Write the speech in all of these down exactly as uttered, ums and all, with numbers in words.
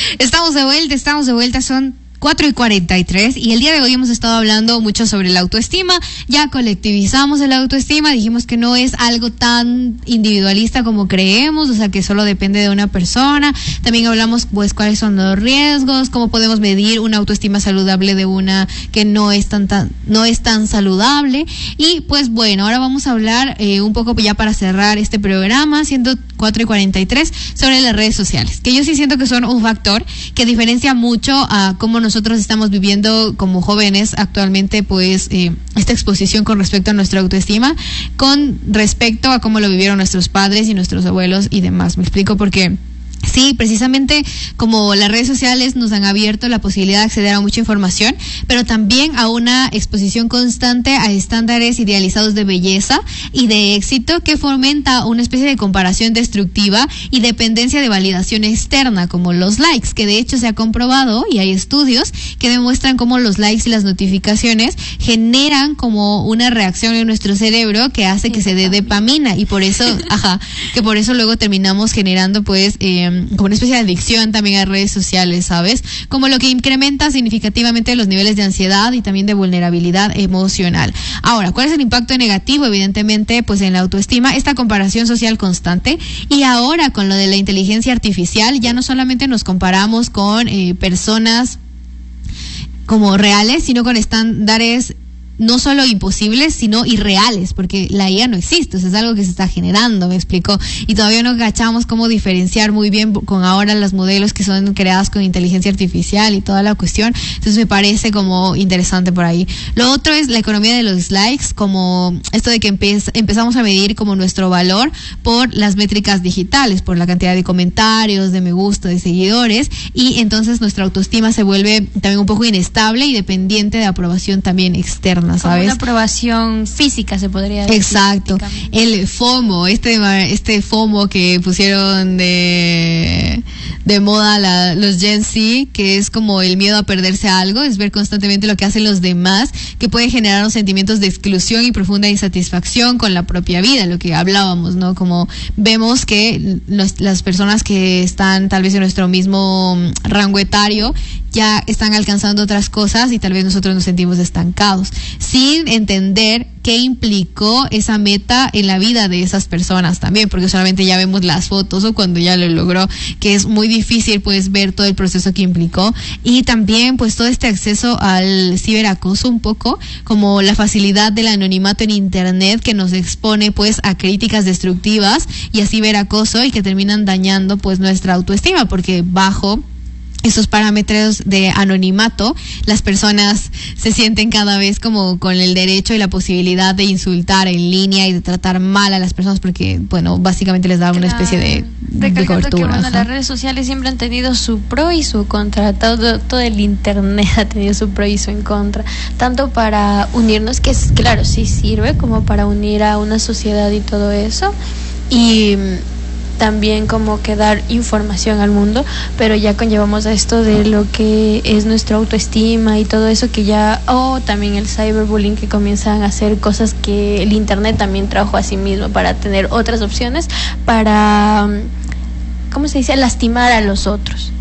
Estamos de vuelta, estamos de vuelta, son cuatro y cuarenta y tres y el día de hoy hemos estado hablando mucho sobre la autoestima. Ya colectivizamos el autoestima, dijimos que no es algo tan individualista como creemos, o sea que solo depende de una persona. También hablamos pues cuáles son los riesgos, cómo podemos medir una autoestima saludable de una que no es tan, tan no es tan saludable. Y pues bueno, ahora vamos a hablar eh, un poco ya para cerrar este programa, siendo cuatro y cuarenta y tres, sobre las redes sociales, que yo sí siento que son un factor que diferencia mucho a cómo nos nosotros estamos viviendo como jóvenes actualmente, pues eh, esta exposición con respecto a nuestra autoestima, con respecto a cómo lo vivieron nuestros padres y nuestros abuelos y demás. Me explico porque sí, precisamente como las redes sociales nos han abierto la posibilidad de acceder a mucha información, pero también a una exposición constante a estándares idealizados de belleza y de éxito que fomenta una especie de comparación destructiva y dependencia de validación externa, como los likes, que de hecho se ha comprobado y hay estudios que demuestran cómo los likes y las notificaciones generan como una reacción en nuestro cerebro que hace que se dé dopamina y por eso, ajá, que por eso luego terminamos generando pues eh, como una especie de adicción también a redes sociales, ¿sabes? Como lo que incrementa significativamente los niveles de ansiedad y también de vulnerabilidad emocional. Ahora, ¿cuál es el impacto negativo? Evidentemente, pues en la autoestima, esta comparación social constante, y ahora con lo de la inteligencia artificial, ya no solamente nos comparamos con eh, personas como reales, sino con estándares no solo imposibles, sino irreales, porque la I A no existe, o sea, es algo que se está generando, me explico, y todavía no cachamos cómo diferenciar muy bien con ahora los modelos que son creados con inteligencia artificial y toda la cuestión. Entonces me parece como interesante por ahí. Lo otro es la economía de los likes, como esto de que empe- empezamos a medir como nuestro valor por las métricas digitales, por la cantidad de comentarios, de me gusta, de seguidores, y entonces nuestra autoestima se vuelve también un poco inestable y dependiente de aprobación también externa, ¿sabes? Como una aprobación física, se podría decir. Exacto. El FOMO, este este FOMO que pusieron de de moda la, los Gen Z, que es como el miedo a perderse algo, es ver constantemente lo que hacen los demás, que puede generar unos sentimientos de exclusión y profunda insatisfacción con la propia vida, lo que hablábamos, ¿no? Como vemos que los, las personas que están tal vez en nuestro mismo rango etario ya están alcanzando otras cosas y tal vez nosotros nos sentimos estancados, sin entender qué implicó esa meta en la vida de esas personas también, porque solamente ya vemos las fotos o cuando ya lo logró, que es muy difícil pues ver todo el proceso que implicó. Y también pues todo este acceso al ciberacoso, un poco como la facilidad del anonimato en internet que nos expone pues a críticas destructivas y a ciberacoso y que terminan dañando pues nuestra autoestima, porque bajo esos parámetros de anonimato, las personas se sienten cada vez como con el derecho y la posibilidad de insultar en línea y de tratar mal a las personas porque, bueno, básicamente les da una claro. especie de, de cobertura. Que, bueno, las redes sociales siempre han tenido su pro y su contra. Todo, todo el internet ha tenido su pro y su en contra. Tanto para unirnos, que es claro, sí sirve como para unir a una sociedad y todo eso. Y también como que dar información al mundo, pero ya conllevamos a esto de lo que es nuestra autoestima y todo eso que ya, o oh, también el cyberbullying, que comienzan a hacer cosas que el internet también trajo a sí mismo para tener otras opciones para, ¿cómo se dice?, lastimar a los otros.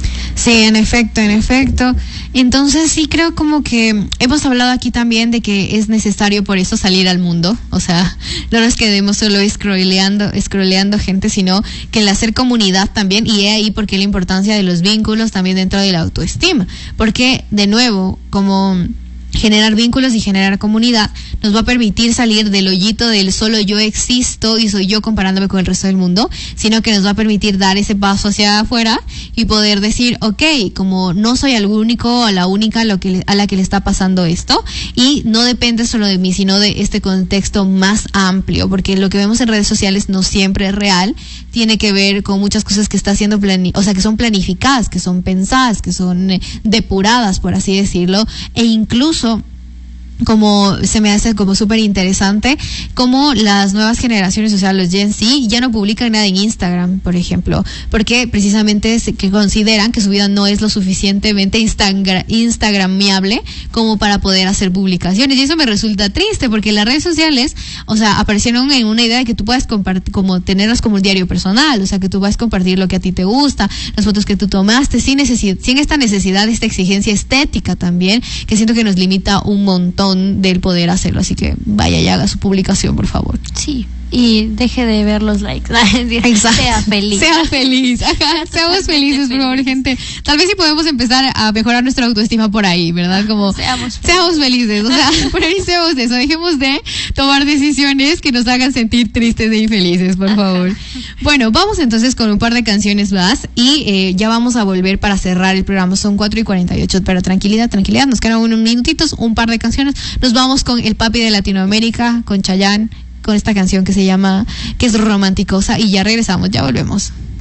Sí, en efecto, en efecto. Entonces sí creo como que hemos hablado aquí también de que es necesario por eso salir al mundo. O sea, no nos quedemos solo scrolleando, scrolleando gente, sino que el hacer comunidad también. Y he ahí porque la importancia de los vínculos también dentro de la autoestima. Porque, de nuevo, como generar vínculos y generar comunidad nos va a permitir salir del hoyito del solo yo existo y soy yo comparándome con el resto del mundo, sino que nos va a permitir dar ese paso hacia afuera y poder decir, ok, como no soy el único o la única a, lo que le, a la que le está pasando esto, y no depende solo de mí, sino de este contexto más amplio, porque lo que vemos en redes sociales no siempre es real, tiene que ver con muchas cosas que está haciendo plani- o sea, que son planificadas, que son pensadas, que son eh, depuradas, por así decirlo, e incluso como se me hace como súper interesante como las nuevas generaciones, o sea, los Gen Z, ya no publican nada en Instagram, por ejemplo, porque precisamente se, que consideran que su vida no es lo suficientemente instagra, instagramiable como para poder hacer publicaciones, y eso me resulta triste, porque las redes sociales, o sea, aparecieron en una idea de que tú puedas compartir, como tenerlas como un diario personal, o sea, que tú puedas compartir lo que a ti te gusta, las fotos que tú tomaste, sin necesidad, sin esta necesidad, esta exigencia estética también, que siento que nos limita un montón del poder hacerlo, así que vaya y haga su publicación, por favor. Sí, y deje de ver los likes. Exacto. Sea feliz. Sea feliz. Ajá, seamos felices, por favor, gente. Tal vez sí podemos empezar a mejorar nuestra autoestima por ahí, ¿verdad? Como seamos felices. Seamos felices, o sea, prioricemos eso, dejemos de tomar decisiones que nos hagan sentir tristes e infelices, por favor. Bueno, vamos entonces con un par de canciones más y eh, ya vamos a volver para cerrar el programa. Son cuatro y cuarenta y ocho, pero tranquilidad, tranquilidad, nos quedan unos minutitos, un par de canciones. Nos vamos con el papi de Latinoamérica, con Chayanne, con esta canción que se llama, que es romanticosa, y ya regresamos, ya volvemos.